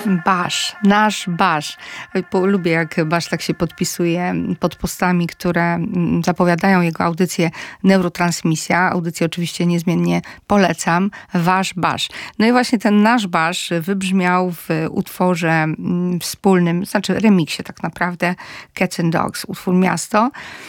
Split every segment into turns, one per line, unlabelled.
Basz, nasz Basz. Lubię, jak Basz tak się podpisuje pod postami, które zapowiadają jego audycję Neurotransmisja. Audycję oczywiście niezmiennie polecam. Wasz Basz. No i właśnie ten nasz Basz wybrzmiał w utworze wspólnym, znaczy remiksie tak naprawdę, Cats and Dogs, utwór Miasto.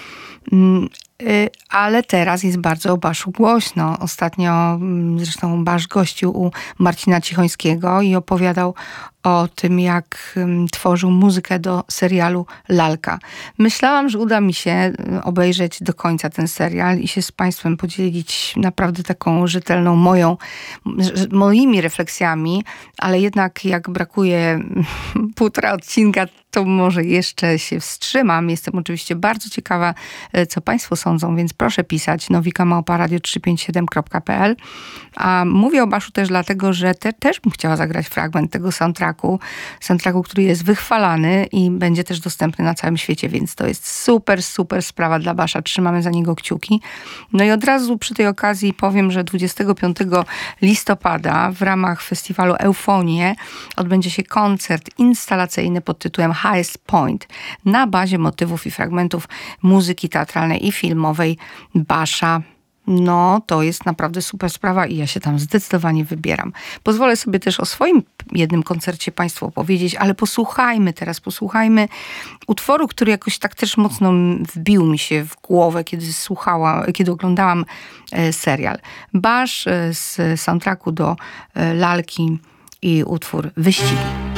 Ale teraz jest bardzo o Baszu głośno. Ostatnio zresztą Basz gościł u Marcina Cichońskiego i opowiadał o tym, jak tworzył muzykę do serialu Lalka. Myślałam, że uda mi się obejrzeć do końca ten serial i się z Państwem podzielić naprawdę taką rzetelną moimi refleksjami, ale jednak jak brakuje półtora odcinka, to może jeszcze się wstrzymam. Jestem oczywiście bardzo ciekawa, co Państwo sądzą, więc proszę pisać nowika@radio357.pl. A mówię o Baszu też dlatego, że też bym chciała zagrać fragment tego soundtracku, który jest wychwalany i będzie też dostępny na całym świecie, więc to jest super, super sprawa dla Basza. Trzymamy za niego kciuki. No i od razu przy tej okazji powiem, że 25 listopada w ramach festiwalu Eufonie odbędzie się koncert instalacyjny pod tytułem Highest Point na bazie motywów i fragmentów muzyki teatralnej i filmowej Basza. No, to jest naprawdę super sprawa i ja się tam zdecydowanie wybieram. Pozwolę sobie też o swoim jednym koncercie Państwu opowiedzieć, ale posłuchajmy utworu, który jakoś tak też mocno wbił mi się w głowę, kiedy oglądałam serial. Basz z soundtracku do Lalki i utwór Wyścigi.